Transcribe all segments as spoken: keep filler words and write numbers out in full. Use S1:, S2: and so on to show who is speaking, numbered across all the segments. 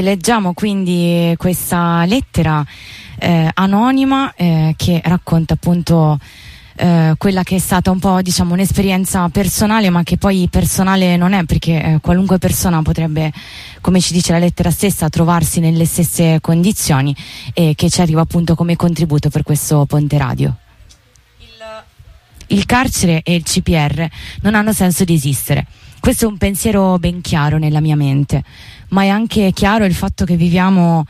S1: Leggiamo quindi questa lettera eh, anonima eh, che racconta appunto eh, quella che è stata un po', diciamo, un'esperienza personale, ma che poi personale non è, perché eh, qualunque persona potrebbe, come ci dice la lettera stessa, trovarsi nelle stesse condizioni, e che ci arriva appunto come contributo per questo Ponte Radio. Il carcere e il C P R non hanno senso di esistere. Questo è un pensiero ben chiaro nella mia mente, ma è anche chiaro il fatto che viviamo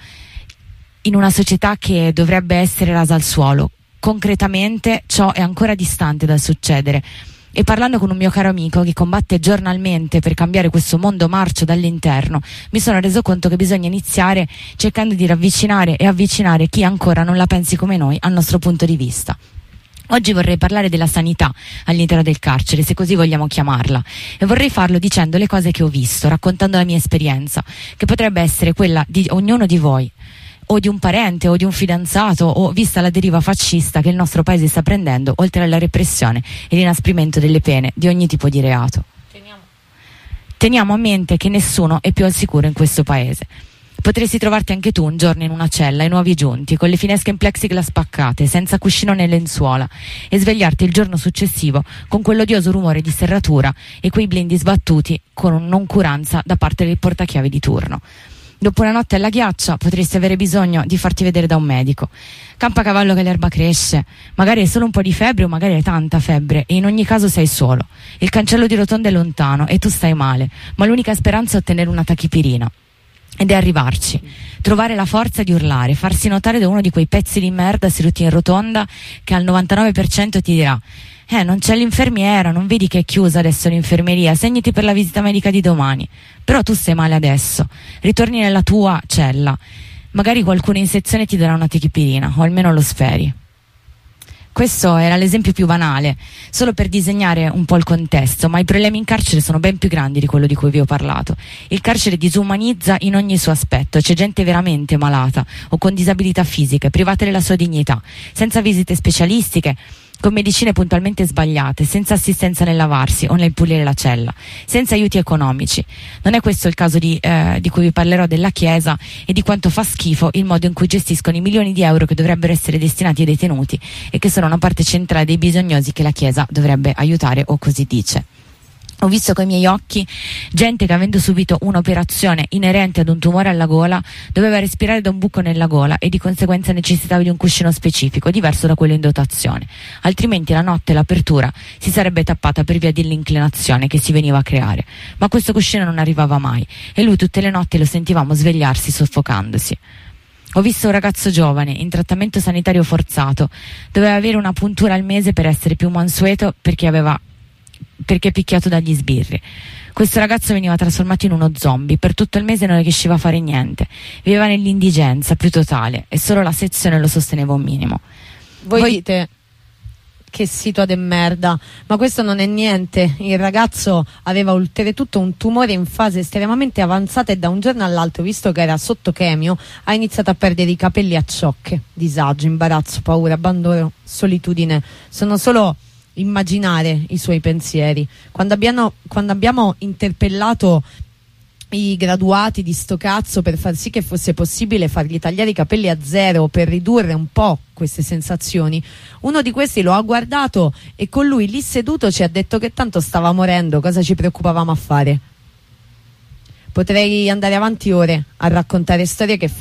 S1: in una società che dovrebbe essere rasa al suolo. Concretamente ciò è ancora distante dal succedere, e parlando con un mio caro amico che combatte giornalmente per cambiare questo mondo marcio dall'interno, mi sono reso conto che bisogna iniziare cercando di ravvicinare e avvicinare chi ancora non la pensi come noi al nostro punto di vista. Oggi vorrei parlare della sanità all'interno del carcere, se così vogliamo chiamarla, e vorrei farlo dicendo le cose che ho visto, raccontando la mia esperienza, che potrebbe essere quella di ognuno di voi, o di un parente, o di un fidanzato, o vista la deriva fascista che il nostro paese sta prendendo, oltre alla repressione e l'inasprimento delle pene di ogni tipo di reato. Teniamo, Teniamo a mente che nessuno è più al sicuro in questo paese. Potresti trovarti anche tu un giorno in una cella, ai nuovi giunti, con le finesche in plexiglass spaccate, senza cuscino né lenzuola, e svegliarti il giorno successivo con quell'odioso rumore di serratura e quei blindi sbattuti con noncuranza da parte del portachiavi di turno. Dopo una notte alla ghiaccia potresti avere bisogno di farti vedere da un medico. Campa cavallo che l'erba cresce, magari hai solo un po' di febbre o magari hai tanta febbre, e in ogni caso sei solo. Il cancello di rotonda è lontano e tu stai male, ma l'unica speranza è ottenere una tachipirina. Ed è arrivarci, trovare la forza di urlare, farsi notare da uno di quei pezzi di merda seduti in rotonda che al novantanove per cento ti dirà: eh, non c'è l'infermiera, non vedi che è chiusa adesso l'infermeria, segnati per la visita medica di domani. Però tu stai male adesso, ritorni nella tua cella, magari qualcuno in sezione ti darà una tachipirina, o almeno lo speri. Questo era l'esempio più banale, solo per disegnare un po' il contesto, ma i problemi in carcere sono ben più grandi di quello di cui vi ho parlato. Il carcere disumanizza in ogni suo aspetto, c'è gente veramente malata o con disabilità fisiche, private della sua dignità, senza visite specialistiche, con medicine puntualmente sbagliate, senza assistenza nel lavarsi o nel pulire la cella, senza aiuti economici. Non è questo il caso di, eh, di cui vi parlerò della Chiesa e di quanto fa schifo il modo in cui gestiscono i milioni di euro che dovrebbero essere destinati ai detenuti e che sono una parte centrale dei bisognosi che la Chiesa dovrebbe aiutare, o così dice. Ho visto con i miei occhi gente che, avendo subito un'operazione inerente ad un tumore alla gola, doveva respirare da un buco nella gola e di conseguenza necessitava di un cuscino specifico, diverso da quello in dotazione. Altrimenti la notte l'apertura si sarebbe tappata per via dell'inclinazione che si veniva a creare. Ma questo cuscino non arrivava mai e lui tutte le notti lo sentivamo svegliarsi soffocandosi. Ho visto un ragazzo giovane in trattamento sanitario forzato, doveva avere una puntura al mese per essere più mansueto perché aveva perché picchiato dagli sbirri. Questo ragazzo veniva trasformato in uno zombie, per tutto il mese non riusciva a fare niente, viveva nell'indigenza più totale e solo la sezione lo sosteneva un minimo.
S2: Voi, Voi dite che situa de merda, ma questo non è niente. Il ragazzo aveva oltretutto un tumore in fase estremamente avanzata e da un giorno all'altro, visto che era sotto chemio, ha iniziato a perdere i capelli a ciocche. Disagio, imbarazzo, paura, abbandono, solitudine. Sono solo immaginare i suoi pensieri. Quando abbiamo, quando abbiamo interpellato i graduati di sto cazzo per far sì che fosse possibile fargli tagliare i capelli a zero per ridurre un po' queste sensazioni, uno di questi lo ha guardato e con lui lì seduto ci ha detto che tanto stava morendo, cosa ci preoccupavamo a fare? Potrei andare avanti ore a raccontare storie che fanno